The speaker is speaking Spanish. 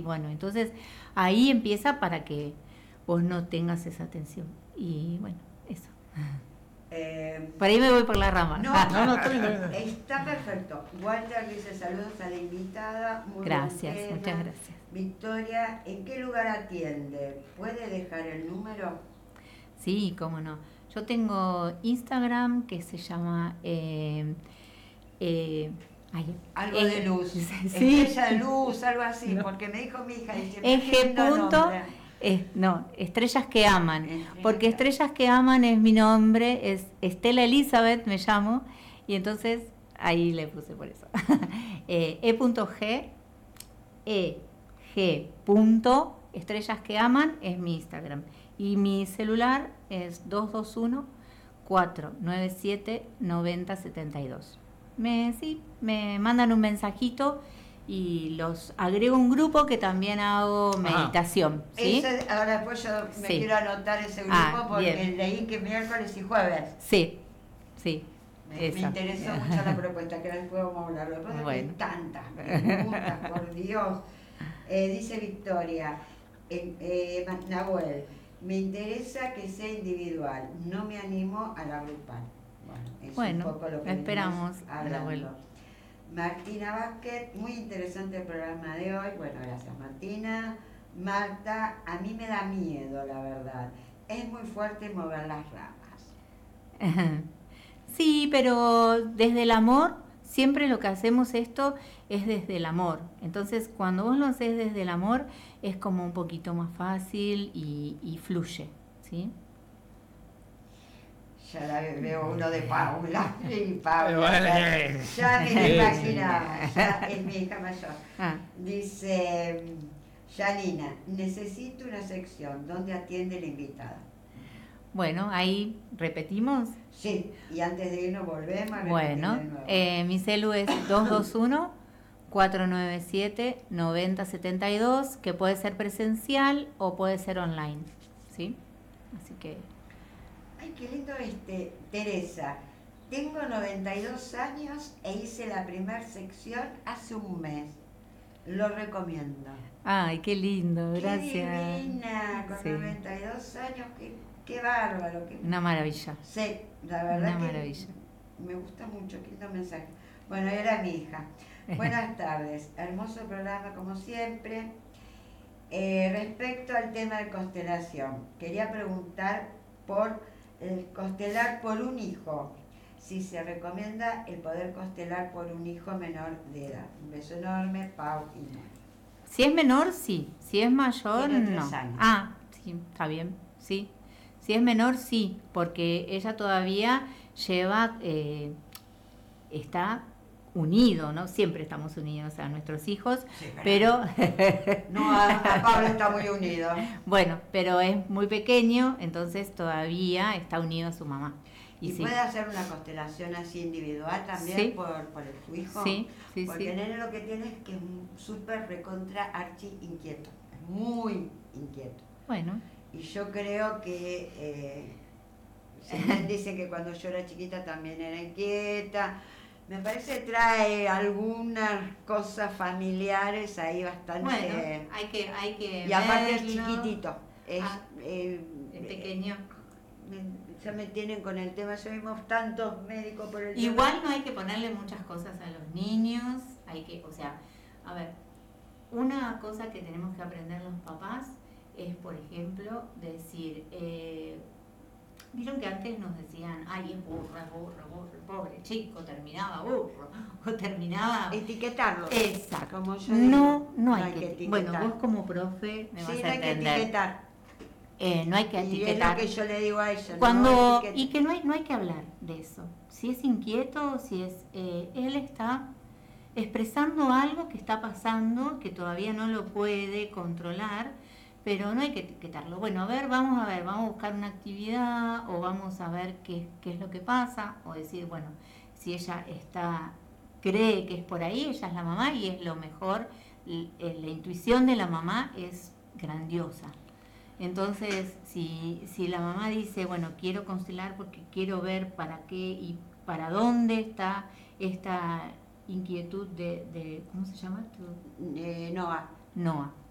bueno, entonces ahí empieza para que vos no tengas esa tensión. Y bueno, eso. Por ahí me voy por la rama. No, está bien. Está perfecto. Walter dice saludos a la invitada. Muy gracias, buen tema. Muchas gracias. Victoria, ¿en qué lugar atiende? ¿Puede dejar el número? Sí, cómo no. Yo tengo Instagram que se llama... algo de luz, sí. Estrella de luz, algo así, no. Porque me dijo mi hija, Estrellas que aman, porque Estrellas que aman es mi nombre, es Estela Elizabeth, me llamo, y entonces ahí le puse por eso. Estrellas que aman es mi Instagram, y mi celular es 221-497-9072. Me mandan un mensajito y los agrego a un grupo que también hago meditación. ¿Sí? Ahora después yo me quiero anotar ese grupo porque bien. Leí que miércoles y jueves. Sí. Me interesó mucho la propuesta, que después vamos a hablar. Lo que pasa es que hay tantas preguntas, por Dios. Dice Victoria, Nahuel, me interesa que sea individual, no me animo a la grupal. Bueno, un poco lo que esperamos hablando. Martina Vázquez, muy interesante el programa de hoy. Bueno, gracias Martina. Marta, a mí me da miedo, la verdad. Es muy fuerte mover las ramas. Sí, pero desde el amor, siempre lo que hacemos esto es desde el amor. Entonces, cuando vos lo haces desde el amor, es como un poquito más fácil y fluye, ¿sí? Ya la veo uno de Paula. Sí, Paula. Ya me lo imaginaba. Ya es mi hija mayor. Dice Janina, necesito una sección donde atiende la invitada. Bueno, ahí repetimos. Sí, y antes de irnos volvemos a repetir bueno, de nuevo. Mi celu es 221-497-9072, que puede ser presencial o puede ser online, ¿sí? Así que... Ay, qué lindo Teresa. Tengo 92 años e hice la primera sección hace un mes. Lo recomiendo. Ay, qué lindo, gracias. Qué divina, con 92 años, qué bárbaro. Una maravilla. Sí, la verdad una maravilla. Me gusta mucho, qué lindo mensaje. Bueno, era mi hija. Buenas tardes, hermoso programa como siempre. Respecto al tema de constelación, quería preguntar por el constelar por un hijo, si se recomienda el poder constelar por un hijo menor de edad. Un beso enorme, Pau y Noel. Si es menor, sí. Si es mayor, tiene 3 no. años. Sí, está bien, sí. Si es menor, sí, porque ella todavía lleva, está unido, ¿no? Siempre estamos unidos a nuestros hijos, sí, pero... no, a Pablo está muy unido. Bueno, pero es muy pequeño, entonces todavía está unido a su mamá. ¿Y sí, puede hacer una constelación así individual también, sí, por su hijo? Sí. Porque el nene lo que tiene es que es súper recontra archi inquieto, es muy inquieto. Bueno. Y yo creo que... dice que cuando yo era chiquita también era inquieta. Me parece que trae algunas cosas familiares ahí bastante... Bueno, hay que y aparte es chiquitito, es pequeño. Ya me tienen con el tema, ya vimos tantos médicos por el Igual tema. No hay que ponerle muchas cosas a los niños, a ver, una cosa que tenemos que aprender los papás es, por ejemplo, decir... Vieron que antes nos decían, ay, es burro, pobre chico, terminaba burro, o terminaba... Etiquetarlo. Exacto. Como yo digo, no hay que etiquetar. Bueno, vos como profe me vas a entender. Sí, no hay que etiquetar. No hay que etiquetar. Y es lo que yo le digo a ella. Y que no hay que hablar de eso. Si es inquieto, si es... él está expresando algo que está pasando, que todavía no lo puede controlar, pero no hay que etiquetarlo. Bueno, vamos a buscar una actividad o vamos a ver qué es lo que pasa, o decir, bueno, si ella cree que es por ahí, ella es la mamá y es lo mejor, la intuición de la mamá es grandiosa. Entonces, si la mamá dice, bueno, quiero constelar porque quiero ver para qué y para dónde está esta inquietud de ¿cómo se llama? Noah.